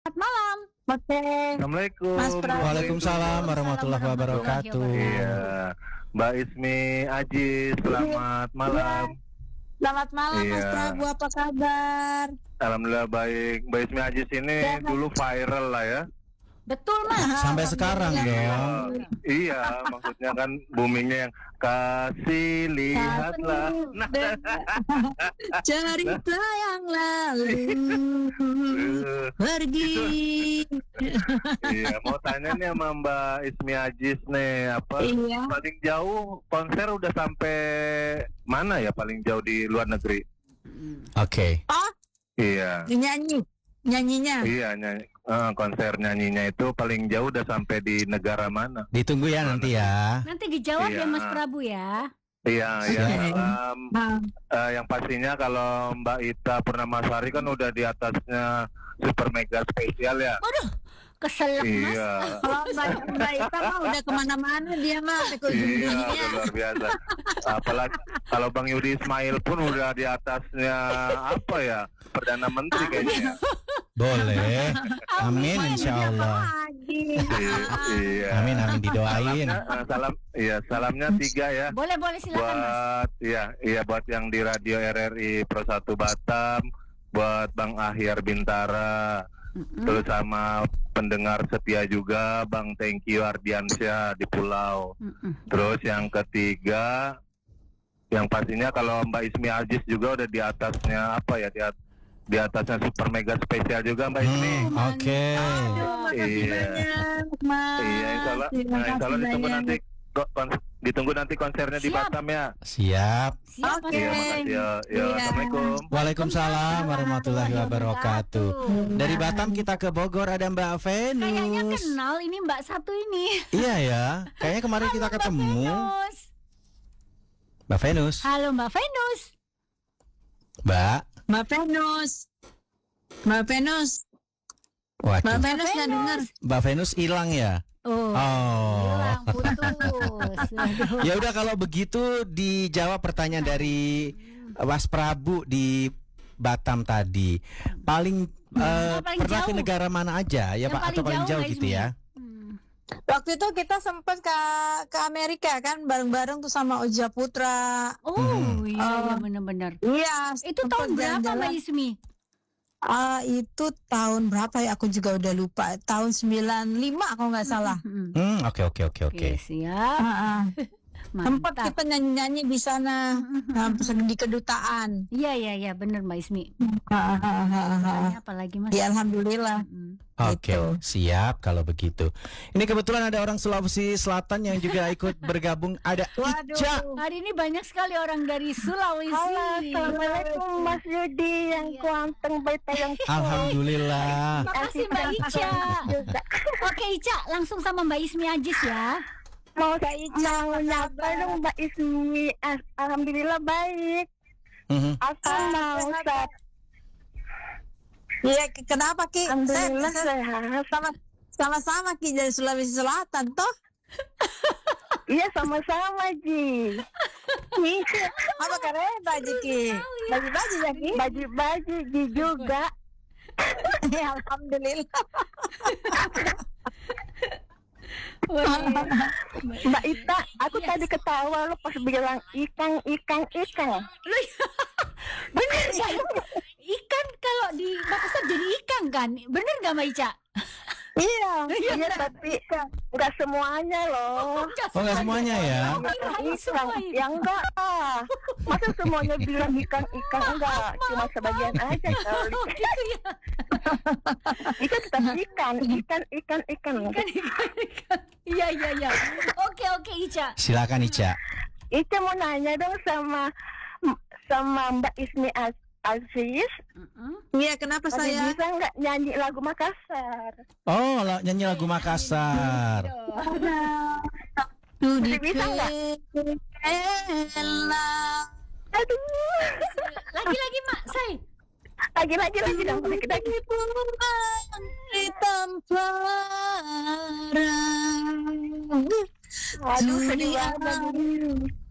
malam. Oke. Assalamualaikum. Mas Pram. Waalaikumsalam warahmatullahi wabarakatuh. Iya, Mbak Ismi Aji, selamat malam. Selamat malam Mas Iya. Prabu, apa kabar? Alhamdulillah baik. Mbak Ismi Aji ini dulu viral lah ya. Betul Mas. Sampai sekarang dong. Iya, maksudnya kan boomingnya yang kasih lihatlah. Nah, Cerita yang lalu pergi. iya, mau tanya nih sama Mbak Ismi Ajis nih, apa Iya. paling jauh konser udah sampai mana ya paling jauh di luar negeri? Oke. Oh, Iya. nyanyinya. Iya, konser nyanyinya itu paling jauh udah sampai di negara mana? Ditunggu ya nanti ya. Nanti dijawab Iya. ya Mas Prabu ya. Iya, iya. Ah, Yang pastinya kalau Mbak Ita Purnamasari kan udah di atasnya super mega spesial ya. Keselak Mas. Iya. Kalau Mbak Ita mah udah kemana-mana dia mah ke ujung Iya, dunia. luar biasa. Apalagi kalau Bang Yudi Ismail pun udah di atasnya apa ya? Perdana Menteri kayaknya. Boleh. Amin insya Allah. Iya. Amin didoain. Salamnya 3 ya. Boleh silakan Mas. Buat iya buat yang di radio RRI Pro 1 Batam, buat Bang Ahyar Bintara, terus sama pendengar setia juga Bang Thank You Ardiansyah di Pulau. Terus yang ketiga, yang pastinya kalau Mbak Ismi Ajis juga udah di atasnya apa ya, di atasnya super mega spesial juga Mbak Ismi. Oke. Makasih Iya. banyak, Mas. Iya, insya Allah Terima kasih ditunggu banyak. nanti ditunggu nanti konsernya di Siap. Batam ya. Siap. Siap Mas. Oke. Iya, makasih ya. Iya. Assalamualaikum. Waalaikumsalam warahmatullahi wabarakatuh. Dari Batam kita ke Bogor ada Mbak Kayaknya Venus. kenal ini Mbak satu ini. Iya ya. Kayaknya kemarin kita Mbak ketemu. Venus. Mbak Venus. Halo Mbak Venus. Mbak. Mbak Venus. Mbak Venus. Mbak Waduh. Venus nggak dengar. Mbak Venus hilang ya. Oh. Hilang putus. Aduh. Ya udah kalau begitu dijawab pertanyaan dari Mas Prabu di Batam tadi. Paling paling pernah ke jauh. negara mana aja ya Yang Pak atau paling paling jauh, jauh Mbak gitu Ismi. ya? Waktu itu kita sempat ke Amerika kan bareng-bareng tuh sama Oja Putra. Oh iya benar-benar. Iya. Itu sempet tahun berapa jalan-jalan. Mbak Ismi? Itu tahun berapa ya? Aku juga udah lupa. Tahun 95 kalau nggak salah. Oke. Oke, siap. Sempat Mantap. kita nyanyi-nyanyi di sana di kedutaan. Iya benar Mbak Ismi. Tanya apa lagi Mas? Ya alhamdulillah. Oke, Gitu. siap kalau begitu. Ini kebetulan ada orang Sulawesi Selatan yang juga ikut bergabung. Ada Ica. Hari ini banyak sekali orang dari Sulawesi. Assalamualaikum Mas Yudi yang Iya. kuanteng baik yang Alhamdulillah. Makasih Mbak Ica. Oke Ica, langsung sama Mbak Ismi Ajis ya. mau nyapa dong Mbak Ismi. Alhamdulillah baik. Asal mau Ustaz. Iya, kenapa Ki? Alhamdulillah sehat. Sama-sama Ki dari Sulawesi Selatan toh. Iya sama-sama Ji. Apa keren baju Ki? Baju-baju ya Ki? Baju-baju Ji juga. Ya, alhamdulillah. Mbak Ita, aku tadi ketawa lo pas bilang ikan. Bener ya? Ikan kalau di Makassar jadi ikan kan? Bener gak Mbak Ica? Iya, tapi nggak semuanya loh. Oh, nggak semuanya ya? Yang enggak ah. Masa semuanya bilang ikan enggak, cuma sebagian aja kali. Oh gitu ya. Ikan tetap ikan. Iya. Oke Ica. Silakan Ica. Itu mau nanya dong sama Mbak Ismi Aziz. Iya, kenapa saya? Bisa nggak nyanyi lagu Makassar? Oh, nyanyi lagu Makassar. Masih bisa nggak? Aduh. Lagi Mak, say. Lagi dong. Lagi. Di tempat Aduh, sedih banget.